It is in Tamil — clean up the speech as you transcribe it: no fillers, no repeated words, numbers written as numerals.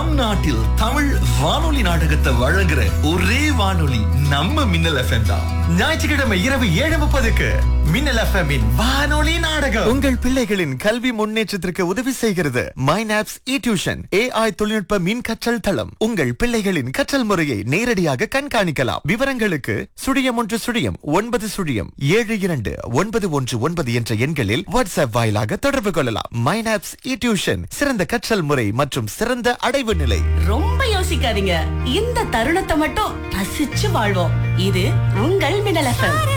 நம் நாட்டில் தமிழ் வானொலி நாடகத்தை வழங்குற ஒரே வானொலி நம்ம மின்னல் FM தான். ஞாயிற்றுக்கிழமை இரவு 7:30க்கு மின்னல் FM இன் வானொலி நாடகம் உங்கள் பிள்ளைகளின் கல்வி முன்னேற்றத்திற்கு உதவி செய்கிறது. மைனாப்ஸ் டியூஷன் AI தொழில்நுட்ப மின் கற்றல் தளம். உங்கள் பிள்ளைகளின் கற்றல் முறையை நேரடியாக கண்காணிக்கலாம். விவரங்களுக்கு 0110092919 என்ற எண்களில் வாட்ஸ்அப் வாயிலாக தொடர்பு கொள்ளலாம். மைனாப்ஸ் டியூஷன் சிறந்த கற்றல் முறை மற்றும் சிறந்த அடைவு நிலை. ரொம்ப யோசிக்காதீங்க, இந்த தருணத்தை மட்டும் ரசிச்சு வாழ்வோம். இது உங்கள் மின்னல் FM.